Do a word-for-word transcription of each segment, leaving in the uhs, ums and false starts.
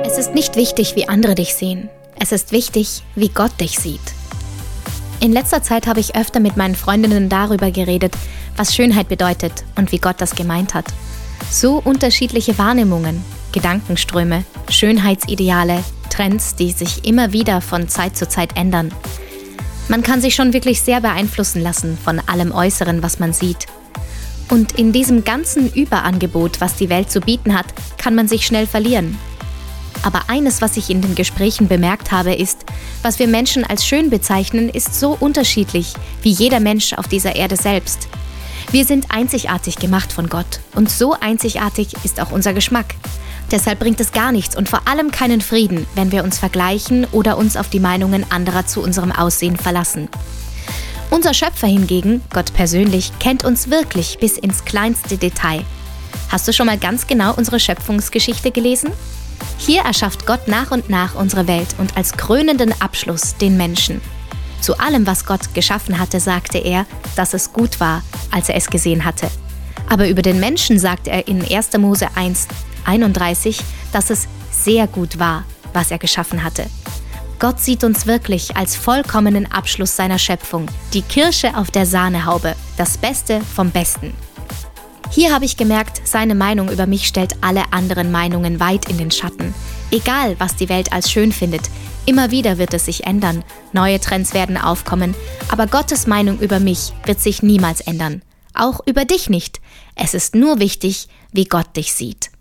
Es ist nicht wichtig, wie andere dich sehen. Es ist wichtig, wie Gott dich sieht. In letzter Zeit habe ich öfter mit meinen Freundinnen darüber geredet, was Schönheit bedeutet und wie Gott das gemeint hat. So unterschiedliche Wahrnehmungen, Gedankenströme, Schönheitsideale, Trends, die sich immer wieder von Zeit zu Zeit ändern. Man kann sich schon wirklich sehr beeinflussen lassen von allem Äußeren, was man sieht. Und in diesem ganzen Überangebot, was die Welt zu bieten hat, kann man sich schnell verlieren. Aber eines, was ich in den Gesprächen bemerkt habe, ist, was wir Menschen als schön bezeichnen, ist so unterschiedlich wie jeder Mensch auf dieser Erde selbst. Wir sind einzigartig gemacht von Gott und so einzigartig ist auch unser Geschmack. Deshalb bringt es gar nichts und vor allem keinen Frieden, wenn wir uns vergleichen oder uns auf die Meinungen anderer zu unserem Aussehen verlassen. Unser Schöpfer hingegen, Gott persönlich, kennt uns wirklich bis ins kleinste Detail. Hast du schon mal ganz genau unsere Schöpfungsgeschichte gelesen? Hier erschafft Gott nach und nach unsere Welt und als krönenden Abschluss den Menschen. Zu allem, was Gott geschaffen hatte, sagte er, dass es gut war, als er es gesehen hatte. Aber über den Menschen sagt er in erster Mose eins einunddreißig, dass es sehr gut war, was er geschaffen hatte. Gott sieht uns wirklich als vollkommenen Abschluss seiner Schöpfung, die Kirsche auf der Sahnehaube, das Beste vom Besten. Hier habe ich gemerkt, seine Meinung über mich stellt alle anderen Meinungen weit in den Schatten. Egal, was die Welt als schön findet, immer wieder wird es sich ändern, neue Trends werden aufkommen, aber Gottes Meinung über mich wird sich niemals ändern. Auch über dich nicht. Es ist nur wichtig, wie Gott dich sieht.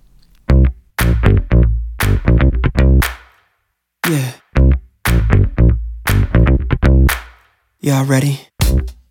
Yeah. Y'all ready?